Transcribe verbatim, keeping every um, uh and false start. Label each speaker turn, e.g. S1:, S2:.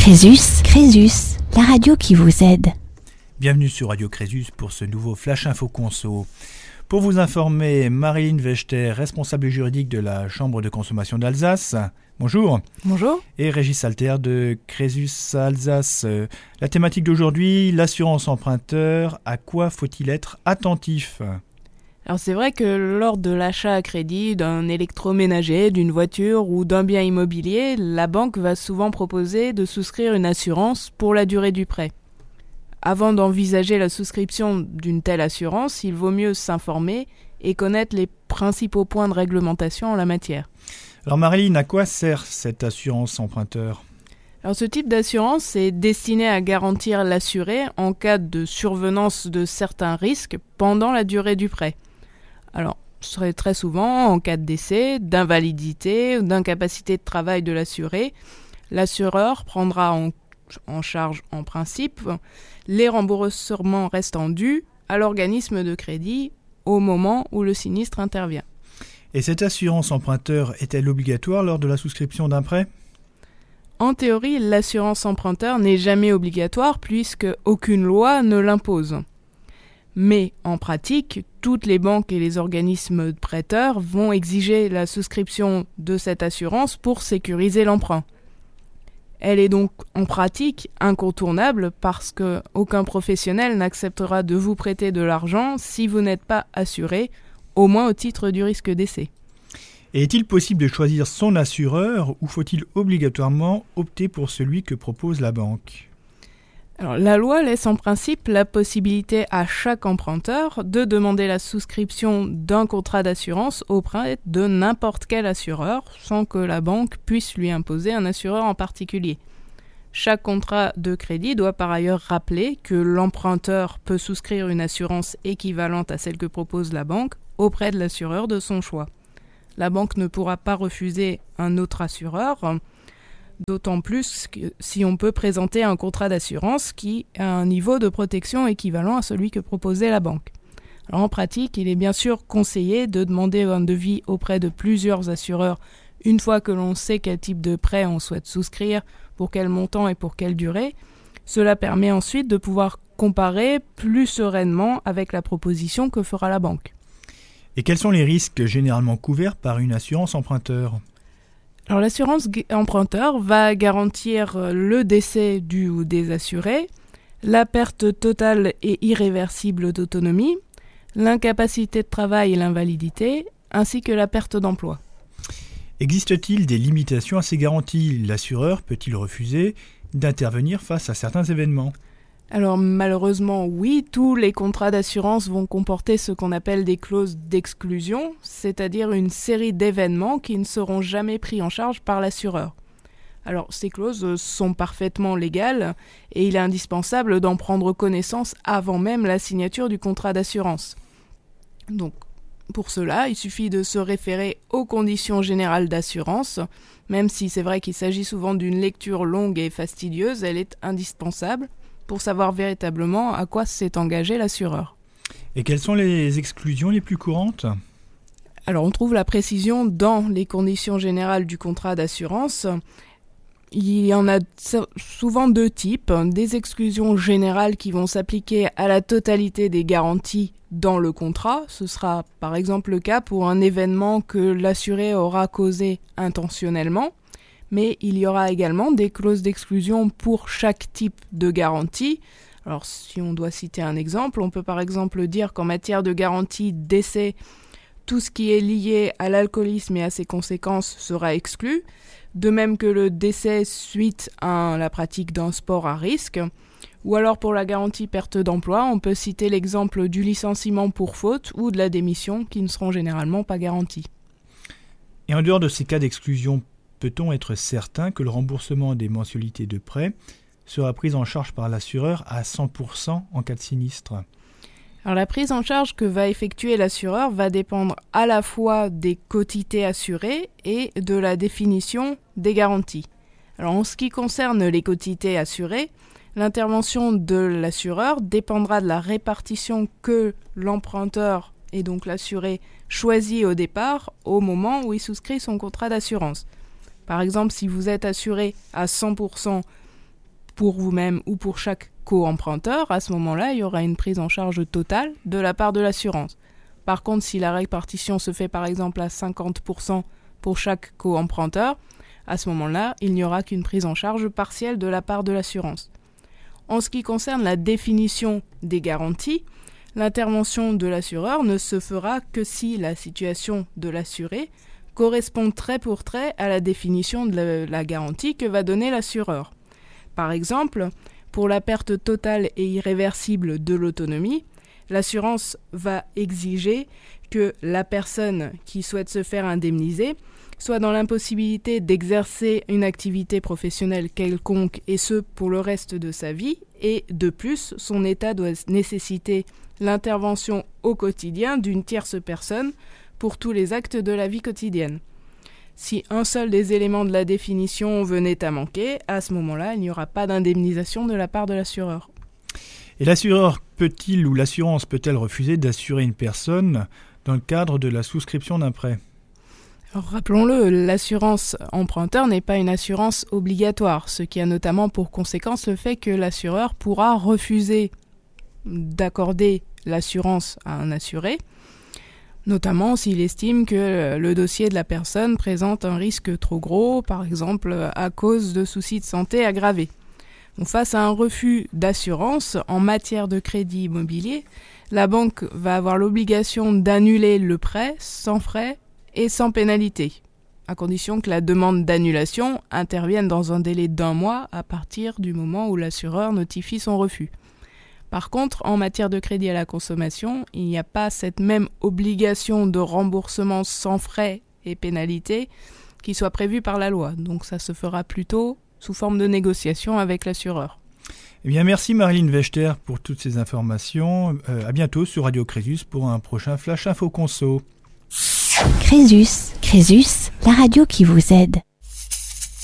S1: Crésus, Crésus, la radio qui vous aide.
S2: Bienvenue sur Radio Crésus pour ce nouveau Flash Info Conso. Pour vous informer, Marilyn Vechter, responsable juridique de la Chambre de consommation d'Alsace. Bonjour.
S3: Bonjour.
S2: Et Régis Salter de Crésus Alsace. La thématique d'aujourd'hui, l'assurance emprunteur. À quoi faut-il être attentif ?
S3: Alors c'est vrai que lors de l'achat à crédit d'un électroménager, d'une voiture ou d'un bien immobilier, la banque va souvent proposer de souscrire une assurance pour la durée du prêt. Avant d'envisager la souscription d'une telle assurance, il vaut mieux s'informer et connaître les principaux points de réglementation en la matière.
S2: Alors Marilyn, à quoi sert cette assurance emprunteur ?
S3: Alors ce type d'assurance est destiné à garantir l'assuré en cas de survenance de certains risques pendant la durée du prêt. Alors, ce serait très souvent en cas de décès, d'invalidité ou d'incapacité de travail de l'assuré. L'assureur prendra en, en charge en principe les remboursements restants dus à l'organisme de crédit au moment où le sinistre intervient.
S2: Et cette assurance emprunteur est-elle obligatoire lors de la souscription d'un prêt ?
S3: En théorie, l'assurance emprunteur n'est jamais obligatoire puisque aucune loi ne l'impose. Mais en pratique, toutes les banques et les organismes prêteurs vont exiger la souscription de cette assurance pour sécuriser l'emprunt. Elle est donc en pratique incontournable parce qu'aucun professionnel n'acceptera de vous prêter de l'argent si vous n'êtes pas assuré, au moins au titre du risque décès.
S2: Et est-il possible de choisir son assureur ou faut-il obligatoirement opter pour celui que propose la banque ?
S3: Alors, la loi laisse en principe la possibilité à chaque emprunteur de demander la souscription d'un contrat d'assurance auprès de n'importe quel assureur sans que la banque puisse lui imposer un assureur en particulier. Chaque contrat de crédit doit par ailleurs rappeler que l'emprunteur peut souscrire une assurance équivalente à celle que propose la banque auprès de l'assureur de son choix. La banque ne pourra pas refuser un autre assureur, d'autant plus que si on peut présenter un contrat d'assurance qui a un niveau de protection équivalent à celui que proposait la banque. Alors en pratique, il est bien sûr conseillé de demander un devis auprès de plusieurs assureurs une fois que l'on sait quel type de prêt on souhaite souscrire, pour quel montant et pour quelle durée. Cela permet ensuite de pouvoir comparer plus sereinement avec la proposition que fera la banque.
S2: Et quels sont les risques généralement couverts par une assurance emprunteur ?
S3: Alors l'assurance emprunteur va garantir le décès du ou des assurés, la perte totale et irréversible d'autonomie, l'incapacité de travail et l'invalidité, ainsi que la perte d'emploi.
S2: Existe-t-il des limitations à ces garanties ? L'assureur peut-il refuser d'intervenir face à certains événements ?
S3: Alors malheureusement oui, tous les contrats d'assurance vont comporter ce qu'on appelle des clauses d'exclusion, c'est-à-dire une série d'événements qui ne seront jamais pris en charge par l'assureur. Alors ces clauses sont parfaitement légales et il est indispensable d'en prendre connaissance avant même la signature du contrat d'assurance. Donc pour cela, il suffit de se référer aux conditions générales d'assurance. Même si c'est vrai qu'il s'agit souvent d'une lecture longue et fastidieuse, elle est indispensable pour savoir véritablement à quoi s'est engagé l'assureur.
S2: Et quelles sont les exclusions les plus courantes ?
S3: Alors on trouve la précision dans les conditions générales du contrat d'assurance. Il y en a souvent deux types, des exclusions générales qui vont s'appliquer à la totalité des garanties dans le contrat. Ce sera par exemple le cas pour un événement que l'assuré aura causé intentionnellement. Mais il y aura également des clauses d'exclusion pour chaque type de garantie. Alors si on doit citer un exemple, on peut par exemple dire qu'en matière de garantie décès, tout ce qui est lié à l'alcoolisme et à ses conséquences sera exclu, de même que le décès suite à la pratique d'un sport à risque. Ou alors pour la garantie perte d'emploi, on peut citer l'exemple du licenciement pour faute ou de la démission qui ne seront généralement pas garantis.
S2: Et en dehors de ces cas d'exclusion, peut-on être certain que le remboursement des mensualités de prêt sera pris en charge par l'assureur à cent pour cent en cas de sinistre ?
S3: Alors la prise en charge que va effectuer l'assureur va dépendre à la fois des quotités assurées et de la définition des garanties. Alors en ce qui concerne les quotités assurées, l'intervention de l'assureur dépendra de la répartition que l'emprunteur et donc l'assuré choisit au départ au moment où il souscrit son contrat d'assurance. Par exemple, si vous êtes assuré à cent pour cent pour vous-même ou pour chaque co-emprunteur, à ce moment-là, il y aura une prise en charge totale de la part de l'assurance. Par contre, si la répartition se fait par exemple à cinquante pour cent pour chaque co-emprunteur, à ce moment-là, il n'y aura qu'une prise en charge partielle de la part de l'assurance. En ce qui concerne la définition des garanties, l'intervention de l'assureur ne se fera que si la situation de l'assuré correspond trait pour trait à la définition de la, la garantie que va donner l'assureur. Par exemple, pour la perte totale et irréversible de l'autonomie, l'assurance va exiger que la personne qui souhaite se faire indemniser soit dans l'impossibilité d'exercer une activité professionnelle quelconque, et ce pour le reste de sa vie, et de plus, son état doit nécessiter l'intervention au quotidien d'une tierce personne pour tous les actes de la vie quotidienne. Si un seul des éléments de la définition venait à manquer, à ce moment-là, il n'y aura pas d'indemnisation de la part de l'assureur.
S2: Et l'assureur peut-il ou l'assurance peut-elle refuser d'assurer une personne dans le cadre de la souscription d'un prêt ?
S3: Alors, rappelons-le, l'assurance emprunteur n'est pas une assurance obligatoire, ce qui a notamment pour conséquence le fait que l'assureur pourra refuser d'accorder l'assurance à un assuré, notamment s'il estime que le dossier de la personne présente un risque trop gros, par exemple à cause de soucis de santé aggravés. Donc, face à un refus d'assurance en matière de crédit immobilier, la banque va avoir l'obligation d'annuler le prêt sans frais et sans pénalité, à condition que la demande d'annulation intervienne dans un délai d'un mois à partir du moment où l'assureur notifie son refus. Par contre, en matière de crédit à la consommation, il n'y a pas cette même obligation de remboursement sans frais et pénalité qui soit prévue par la loi. Donc ça se fera plutôt sous forme de négociation avec l'assureur.
S2: Eh bien, merci Marilyn Wechter pour toutes ces informations. Euh, à bientôt sur Radio Crésus pour un prochain Flash Info Conso.
S1: Crésus, Crésus, la radio qui vous aide.